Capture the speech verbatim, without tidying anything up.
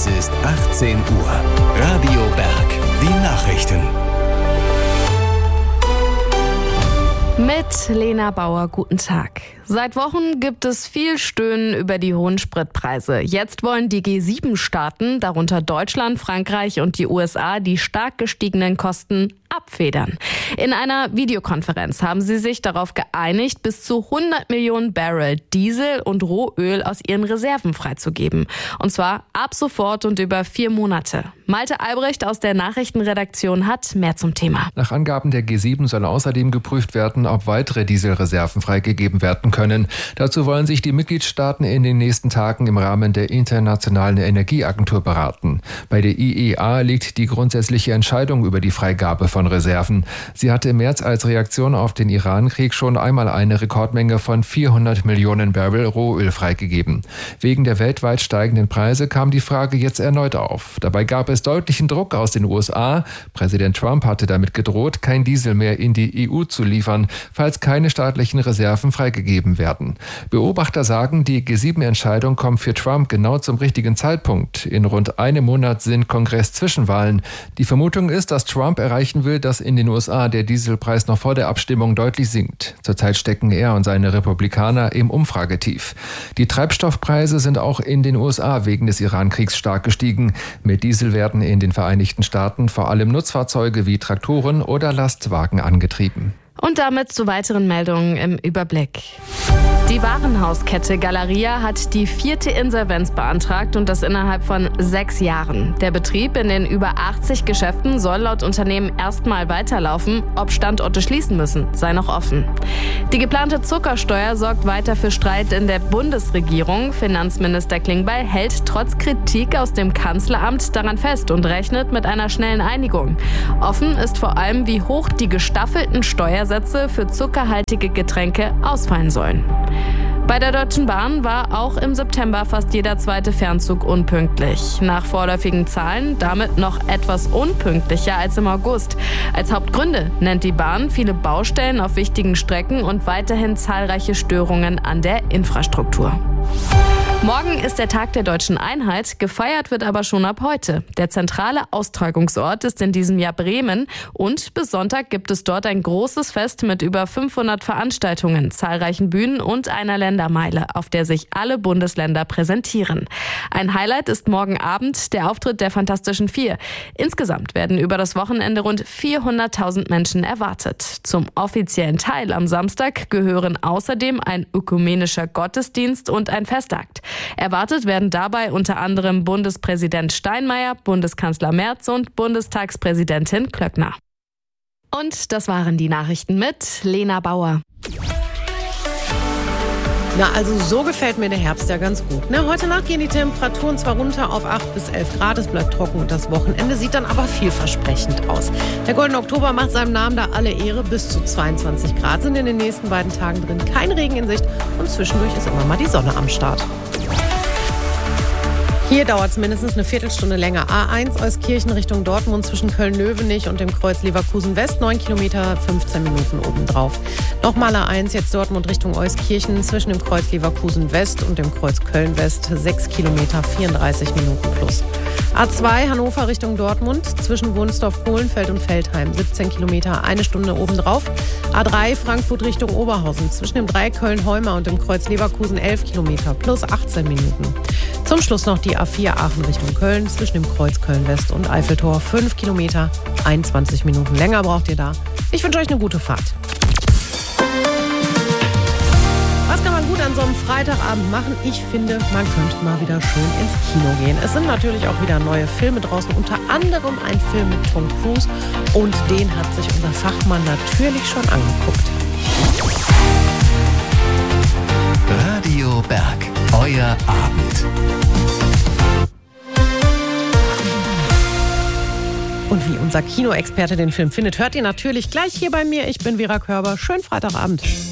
Es ist achtzehn Uhr. Radio Berg. Die Nachrichten. Mit Lena Bauer, guten Tag. Seit Wochen gibt es viel Stöhnen über die hohen Spritpreise. Jetzt wollen die G sieben Staaten, darunter Deutschland, Frankreich und die U S A, die stark gestiegenen Kosten abfedern. In einer Videokonferenz haben sie sich darauf geeinigt, bis zu hundert Millionen Barrel Diesel und Rohöl aus ihren Reserven freizugeben. Und zwar ab sofort und über vier Monate. Malte Albrecht aus der Nachrichtenredaktion hat mehr zum Thema. Nach Angaben der G sieben soll außerdem geprüft werden, ob weitere Dieselreserven freigegeben werden können. Dazu wollen sich die Mitgliedstaaten in den nächsten Tagen im Rahmen der Internationalen Energieagentur beraten. Bei der I E A liegt die grundsätzliche Entscheidung über die Freigabe von Reserven. Sie hatte im März als Reaktion auf den Iran-Krieg schon einmal eine Rekordmenge von vierhundert Millionen Barrel Rohöl freigegeben. Wegen der weltweit steigenden Preise kam die Frage jetzt erneut auf. Dabei gab es deutlichen Druck aus den U S A. Präsident Trump hatte damit gedroht, kein Diesel mehr in die E U zu liefern, falls keine staatlichen Reserven freigegeben werden. Beobachter sagen, die G sieben Entscheidung kommt für Trump genau zum richtigen Zeitpunkt. In rund einem Monat sind Kongress-Zwischenwahlen. Die Vermutung ist, dass Trump erreichen will, dass in den U S A der Dieselpreis noch vor der Abstimmung deutlich sinkt. Zurzeit stecken er und seine Republikaner im Umfragetief. Die Treibstoffpreise sind auch in den U S A wegen des Iran-Kriegs stark gestiegen. Mit Diesel werden in den Vereinigten Staaten vor allem Nutzfahrzeuge wie Traktoren oder Lastwagen angetrieben. Und damit zu weiteren Meldungen im Überblick. Die Warenhauskette Galeria hat die vierte Insolvenz beantragt und das innerhalb von sechs Jahren. Der Betrieb in den über achtzig Geschäften soll laut Unternehmen erstmal weiterlaufen. Ob Standorte schließen müssen, sei noch offen. Die geplante Zuckersteuer sorgt weiter für Streit in der Bundesregierung. Finanzminister Klingbeil hält trotz Kritik aus dem Kanzleramt daran fest und rechnet mit einer schnellen Einigung. Offen ist vor allem, wie hoch die gestaffelten Steuersätze für zuckerhaltige Getränke ausfallen sollen. Bei der Deutschen Bahn war auch im September fast jeder zweite Fernzug unpünktlich. Nach vorläufigen Zahlen damit noch etwas unpünktlicher als im August. Als Hauptgründe nennt die Bahn viele Baustellen auf wichtigen Strecken und weiterhin zahlreiche Störungen an der Infrastruktur. Morgen ist der Tag der Deutschen Einheit, gefeiert wird aber schon ab heute. Der zentrale Austragungsort ist in diesem Jahr Bremen und bis Sonntag gibt es dort ein großes Fest mit über fünfhundert Veranstaltungen, zahlreichen Bühnen und einer Ländermeile, auf der sich alle Bundesländer präsentieren. Ein Highlight ist morgen Abend der Auftritt der Fantastischen Vier. Insgesamt werden über das Wochenende rund vierhunderttausend Menschen erwartet. Zum offiziellen Teil am Samstag gehören außerdem ein ökumenischer Gottesdienst und ein Festakt. Erwartet werden dabei unter anderem Bundespräsident Steinmeier, Bundeskanzler Merz und Bundestagspräsidentin Klöckner. Und das waren die Nachrichten mit Lena Bauer. Na, also so gefällt mir der Herbst ja ganz gut. Ne? Heute Nacht gehen die Temperaturen zwar runter auf acht bis elf Grad, es bleibt trocken und das Wochenende sieht dann aber vielversprechend aus. Der Goldene Oktober macht seinem Namen da alle Ehre. Bis zu zweiundzwanzig Grad sind in den nächsten beiden Tagen drin. Kein Regen in Sicht und zwischendurch ist immer mal die Sonne am Start. Hier dauert es mindestens eine Viertelstunde länger. A eins Euskirchen Richtung Dortmund zwischen Köln-Löwenich und dem Kreuz Leverkusen-West, neun Kilometer, fünfzehn Minuten obendrauf. Nochmal A eins, jetzt Dortmund Richtung Euskirchen zwischen dem Kreuz Leverkusen-West und dem Kreuz Köln-West, sechs Kilometer, vierunddreißig Minuten plus. A zwei Hannover Richtung Dortmund zwischen Wunsdorf, Kohlenfeld und Feldheim, siebzehn Kilometer, eine Stunde obendrauf. A drei Frankfurt Richtung Oberhausen zwischen dem Dreieck Köln-Heumer und dem Kreuz Leverkusen, elf Kilometer, plus achtzehn Minuten. Zum Schluss noch die A vier Aachen Richtung Köln zwischen dem Kreuz Köln-West und Eiffeltor, fünf Kilometer, einundzwanzig Minuten länger braucht ihr da. Ich wünsche euch eine gute Fahrt. Was kann man gut an so einem Freitagabend machen? Ich finde, man könnte mal wieder schön ins Kino gehen. Es sind natürlich auch wieder neue Filme draußen, unter anderem ein Film mit Tom Cruise. Und den hat sich unser Fachmann natürlich schon angeguckt. Radio Berg, euer Abend. Und wie unser Kinoexperte den Film findet, hört ihr natürlich gleich hier bei mir. Ich bin Vera Körber. Schönen Freitagabend.